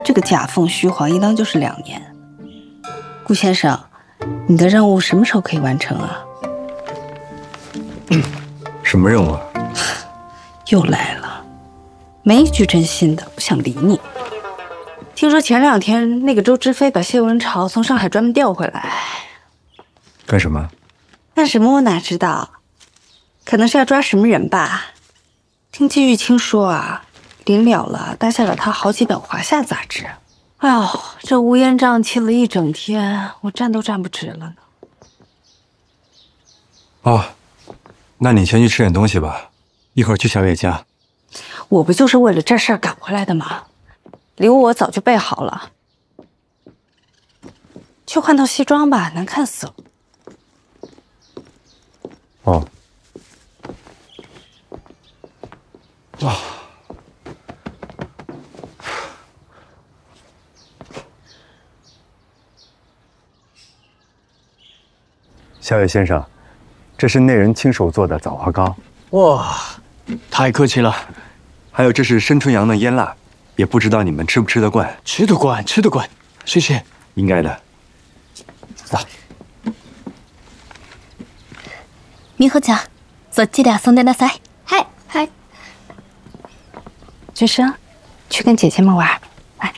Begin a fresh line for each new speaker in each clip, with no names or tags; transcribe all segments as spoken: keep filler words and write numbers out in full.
这个假凤虚凰一当就是两年。顾先生，你的任务什么时候可以完成啊？
什么任务啊？
又来了，没一句真心的，不想理你。听说前两天那个周知飞把谢文朝从上海专门调回来，
干什么？
干什么我哪知道，可能是要抓什么人吧。听季玉清说啊，临了了带下了他好几本华夏杂志。哎呦，这乌烟瘴气了一整天，我站都站不直了呢。
哦，那你先去吃点东西吧，一会儿去小野家。
我不就是为了这事儿赶回来的吗？礼物我早就备好了，去换套西装吧，难看死了。
哦。哇。小野先生，这是内人亲手做的枣花糕。
哇，太客气了。
还有这是生春阳的腌腊，也不知道你们吃不吃得惯。
吃得惯，吃得惯，谢谢。
应该的。走。
美穂ちゃん、そっちで遊んでなさい。
嗨嗨。君生，去跟姐姐们玩。来。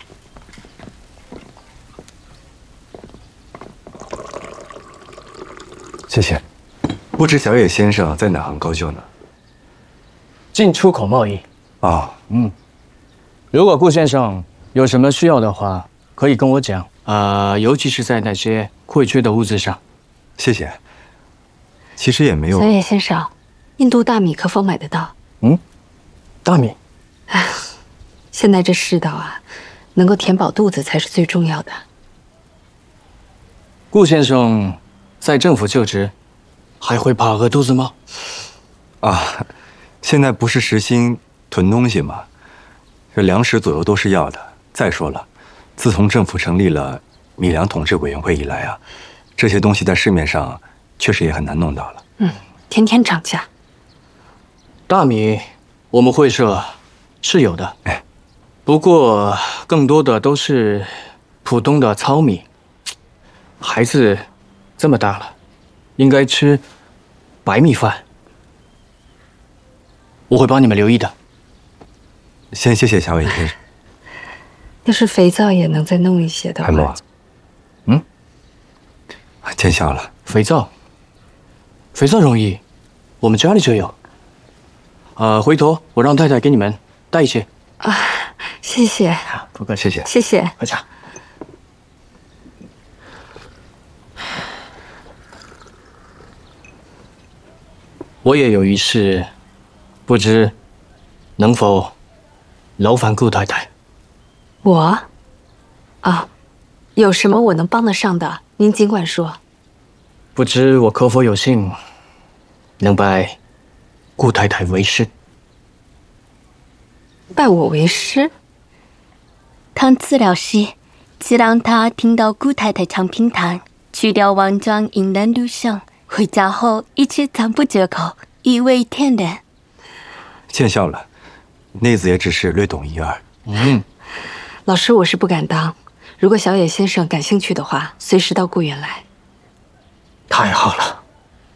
谢谢。不知小野先生在哪行高就呢？
进出口贸易。
哦，
嗯。如果顾先生有什么需要的话，可以跟我讲啊、呃，尤其是在那些匮缺的物资上。
谢谢。其实也没有。
小野先生，印度大米可否买得到？
嗯，大米。
哎，现在这世道啊，能够填饱肚子才是最重要的。
顾先生在政府就职，还会怕饿肚子吗？
啊，现在不是时兴囤东西吗？这粮食左右都是要的。再说了，自从政府成立了米粮统治委员会以来啊，这些东西在市面上确实也很难弄到了。
嗯，天天涨价。
大米我们会社是有的，
哎，
不过更多的都是普通的糙米。孩子这么大了，应该吃白米饭。我会帮你们留意的。
先谢谢小野先生。
要是肥皂也能再弄一些的话。
海默，
嗯，
见笑了。
肥皂，肥皂容易，我们家里就有。呃，回头我让太太给你们带一些。
啊，谢谢。
不客气，
谢谢，
谢谢。
快讲。我也有一事，不知能否劳烦顾太太。
我？啊，有什么我能帮得上的，您尽管说。
不知我可否有幸能拜顾太太为师？
拜我为师？
当治疗师，只让他听到顾太太唱评弹，去掉王庄引人入胜，回家后一直赞不绝口，一味天然。
见笑了，内子也只是略懂一二。
嗯。
老师，我是不敢当。如果小野先生感兴趣的话，随时到顾园来。
太好了。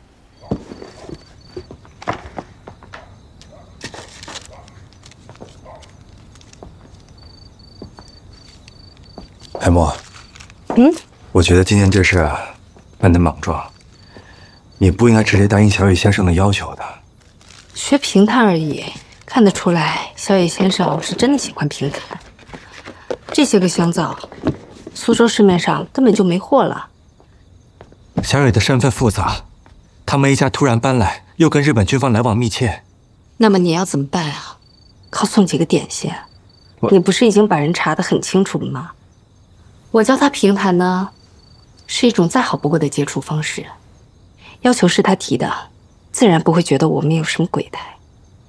海默，
嗯，
我觉得今天这事啊，办得莽撞。你不应该直接答应小野先生的要求的。
学评弹而已，看得出来，小野先生是真的喜欢评弹。这些个香皂，苏州市面上根本就没货了。
小野的身份复杂，他们一家突然搬来，又跟日本军方来往密切。
那么你要怎么办啊？靠送几个点心？你不是已经把人查得很清楚了吗？我教他评弹呢，是一种再好不过的接触方式。要求是他提的，自然不会觉得我们有什么鬼胎。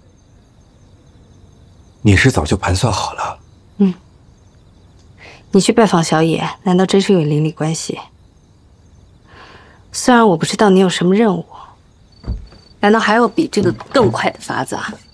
你是早就盘算好了？
嗯。你去拜访小野，难道真是有邻里关系？虽然我不知道你有什么任务，难道还有比这个更快的法子啊？